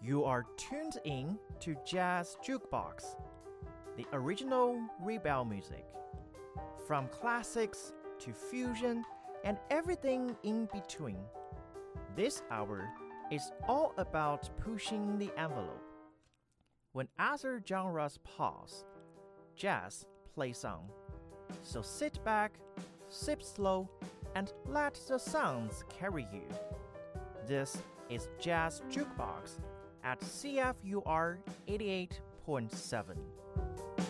You are tuned in to Jazz Jukebox, the original rebel music. From classics to fusion and everything in between. This hour is all about pushing the envelope. When other genres pause, jazz plays on. So sit back, sip slow, and let the sounds carry you. This is Jazz Jukebox at CFUR 88.7.